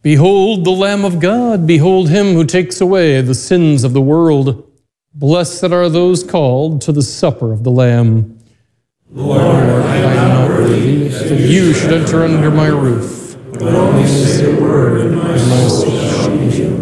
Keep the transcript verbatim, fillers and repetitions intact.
Behold the Lamb of God, behold him who takes away the sins of the world. Blessed are those called to the supper of the Lamb. Lord, I am not worthy that you should enter under my roof. but only say a word, and my soul